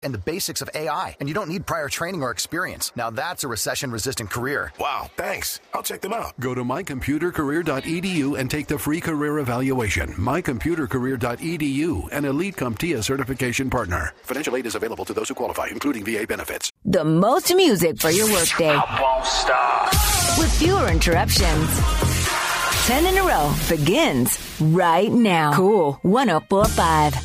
and the basics of AI, and you don't need prior training or experience. Now that's a recession-resistant career. Wow, thanks. I'll check them out. Go to mycomputercareer.edu and take the free career evaluation. mycomputercareer.edu, an Elite CompTIA certification partner. Financial aid is available to those who qualify, including VA benefits. The most music for your workday. I won't stop. With fewer interruptions. 10 in a row begins right now. Cool 104.5.